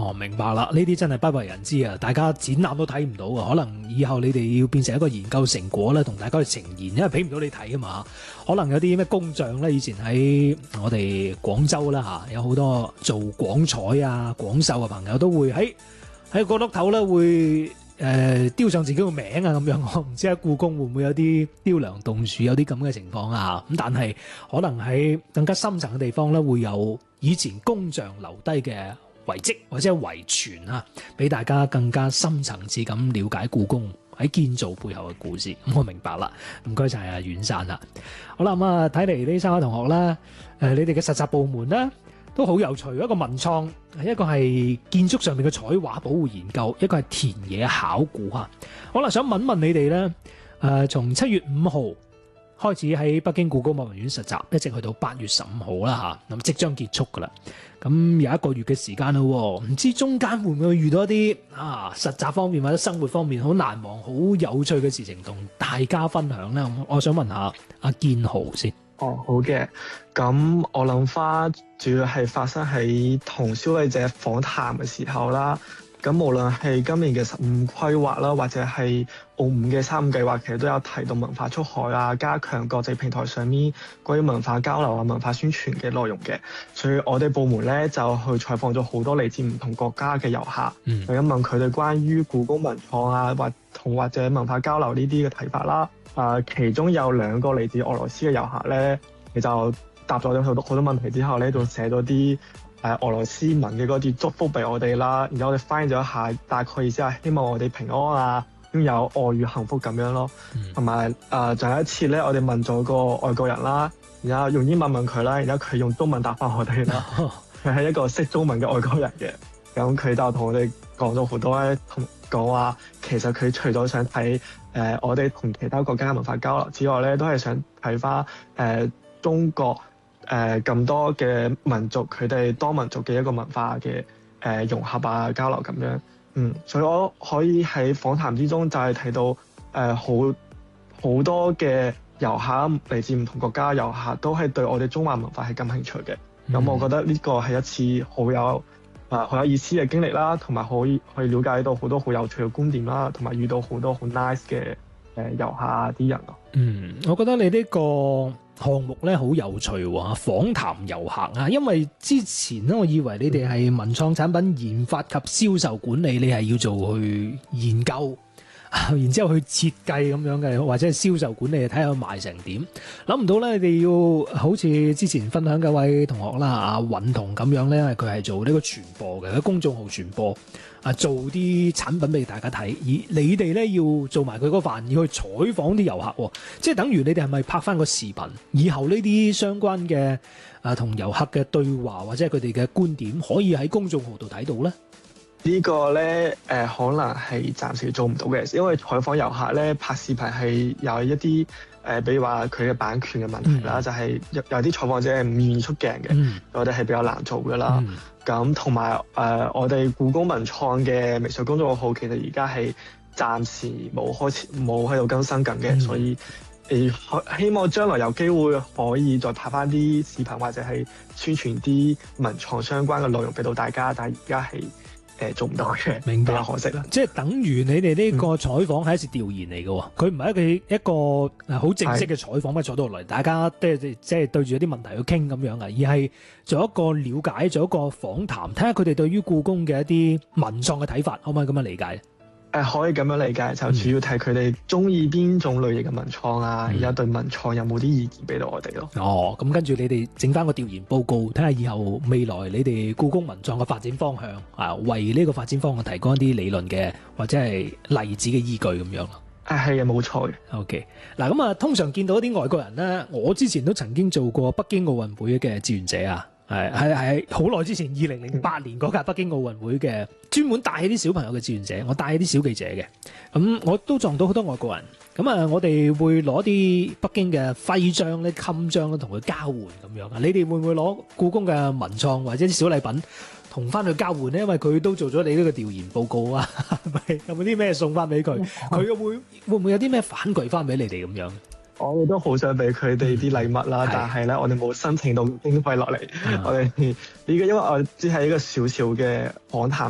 哦，明白啦，呢啲真係不為人知啊，大家展覽都睇唔到啊，可能以後你哋要變成一個研究成果咧，同大家去呈現，因為俾唔到你睇啊嘛。可能有啲咩工匠咧，以前喺我哋廣州啦嚇，有好多做廣彩啊、廣繡嘅朋友都會喺個角落頭咧會雕上自己個名啊咁樣。我唔知喺故宮會唔會有啲雕梁動樹有啲咁嘅情況啊，咁但係可能喺更加深層嘅地方咧，會有以前工匠留低嘅遺跡或者係遺傳啊，俾大家更加深層次咁了解故宮喺建造背後嘅故事。咁我明白啦，唔該晒阿阮生啦。好啦，咁啊睇嚟呢三位同學啦，你哋嘅實習部門咧都好有趣，一個文創，一個係建築上面嘅彩畫保護研究，一個係田野考古嚇。好啦，想問問你哋咧，從7月5號開始喺北京故宮博物院實習，一直去到8月15號啦嚇，咁即將結束噶啦。咁有1個月嘅時間咯，唔知中間會唔會遇到一啲實習方面或者生活方面好難忘、好有趣嘅事情，同大家分享咧？我想問下阿建豪先。 哦，好嘅。咁我諗翻，主要係發生喺同消費者訪談嘅時候啦。咁無論係今年嘅15規劃啦，或者係澳門嘅3計劃，其實都有提到文化出海啊，加強國際平台上面關於文化交流啊、文化宣傳嘅內容嘅。所以我哋部門咧就去採訪咗好多嚟自唔同國家嘅遊客，去問佢哋關於故宮文創啊，或者文化交流呢啲嘅睇法啦。其中有2個嚟自俄羅斯嘅遊客咧，你就答咗好多問題之後咧，就寫咗啲俄羅斯文嘅嗰啲祝福俾我哋啦，然後我哋翻譯咗一下，大概意思係希望我哋平安啊，擁有愛與幸福咁樣咯。同埋仲有一次咧，我哋問咗個外國人啦，然後用英文問佢啦，然後佢用中文答翻我哋啦。佢係一個識中文嘅外國人嘅，咁佢就同我哋講咗好多咧，講話其實佢除咗想睇我哋同其他國家嘅文化交流之外咧，都係想睇翻中國咁多嘅民族，佢哋多民族嘅一個文化嘅融合啊、交流咁樣。所以我可以喺訪談之中就係睇到好多嘅遊客嚟自唔同國家嘅遊客都係對我哋中華文化係感興趣嘅。咁我覺得呢個係一次好有意思嘅經歷啦，同埋可以了解到好多好有趣嘅觀點啦，同埋遇到好多好 nice 嘅遊客啲人咯。 我覺得你呢個項目咧好有趣喎，訪談遊客啊，因為之前咧我以為你哋係文創產品研發及銷售管理，你係要做去研究，然之後去設計咁樣嘅，或者係銷售管理睇下賣成點。諗唔到咧，你哋要好似之前分享嘅位同學啦，阿允彤咁樣咧，佢係做呢個傳播嘅，喺公眾號傳播做啲產品俾大家睇，而你哋咧要做埋佢嗰飯，要去採訪啲遊客，即係等於你哋係咪拍翻個視頻？以後呢啲相關嘅同遊客嘅對話或者係佢哋嘅觀點，可以喺公眾號度睇到咧？ 呢個咧可能係暫時做唔到嘅，因為採訪遊客咧拍視頻係有一啲比如話佢嘅版權嘅問題啦，就係有啲採訪者係唔願意出鏡嘅，我哋係比較難做噶啦。咁同埋我哋故宮文創嘅微信公眾號其實而家係暫時冇喺度更新緊嘅，所以希望將來有機會可以再拍翻啲視頻或者係宣傳啲文創相關嘅內容俾到大家，但係而家係做唔到嘅，明白，比較可惜啦。 即係等於你哋呢個採訪係一次調研嚟嘅，佢唔係一個好正式嘅採訪，坐到落嚟大家即係對住一啲問題去傾咁樣啊，而係做一個了解，做一個訪談，睇下佢哋對於故宮嘅一啲文創嘅睇法，可唔可以咁樣理解？ 可以咁樣理解，就主要睇佢哋中意邊種類型嘅文創啊，而家對文創有冇啲意見俾到我哋咯。 咁跟住你哋整翻個調研報告，睇下以後未來你哋故宮文創嘅發展方向啊，為呢個發展方向提供一啲理論嘅或者係例子嘅依據咁樣咯。 係啊，冇錯嘅。 OK， 嗱咁通常見到啲外國人咧，我之前都曾經做過北京奧運會嘅志願者啊。係好耐之前，2008年嗰屆北京奧運會嘅，專門帶起啲小朋友嘅志願者，我帶起啲小記者嘅，咁我都撞到好多外國人，咁我哋會攞啲北京嘅徽章咧、襟章咧，同佢交換咁樣啊。你哋會唔會攞故宮嘅文創或者啲小禮品同翻去交換咧？因為佢都做咗你呢個調研報告啊，有冇啲咩送翻俾佢？佢會唔會有啲咩反饋翻俾你哋咁樣？ 我哋都好想俾佢哋啲禮物啦，但係咧我哋冇申請到經費落嚟，我哋呢個因為我只係一個小小嘅訪談。